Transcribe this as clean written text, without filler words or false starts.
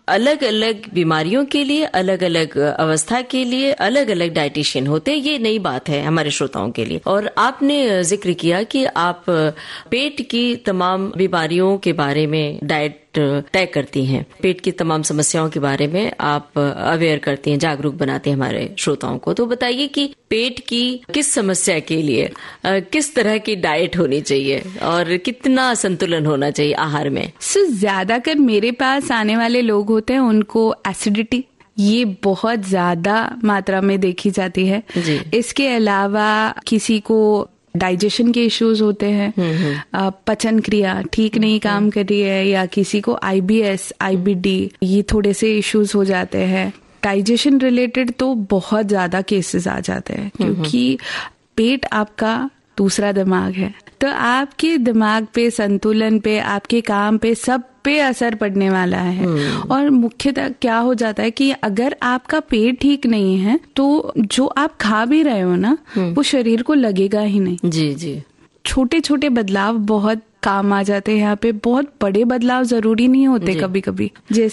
अलग अलग बीमारियों के लिए, अलग अलग अवस्था के लिए अलग अलग डाइटिशियन होते हैं। ये नई बात है हमारे श्रोताओं के लिए। और आपने जिक्र किया कि आप पेट की तमाम बीमारियों के बारे में डाइट तय करती हैं, पेट की तमाम समस्याओं के बारे में आप अवेयर करती हैं, जागरूक बनाते हैं हमारे श्रोताओं को। तो बताइए कि पेट की किस समस्या के लिए किस तरह की डाइट होनी चाहिए और कितना संतुलन होना चाहिए आहार में? ज्यादातर मेरे पास आने वाले लोग होते हैं, उनको एसिडिटी ये बहुत ज्यादा मात्रा में देखी जाती है। इसके अलावा किसी को डाइजेशन के इश्यूज होते हैं, पचन क्रिया ठीक नहीं काम कर रही है, या किसी को IBS, IBD ये थोड़े से इश्यूज हो जाते हैं। डाइजेशन रिलेटेड तो बहुत ज्यादा केसेस आ जाते हैं, क्योंकि पेट आपका दूसरा दिमाग है। तो आपके दिमाग पे, संतुलन पे, आपके काम पे, सब पे असर पड़ने वाला है। और मुख्यतः क्या हो जाता है कि अगर आपका पेट ठीक नहीं है तो जो आप खा भी रहे हो ना, वो शरीर को लगेगा ही नहीं। जी। छोटे छोटे बदलाव बहुत काम आ जाते हैं यहाँ पे। बहुत बड़े बदलाव जरूरी नहीं होते कभी कभी। जैसे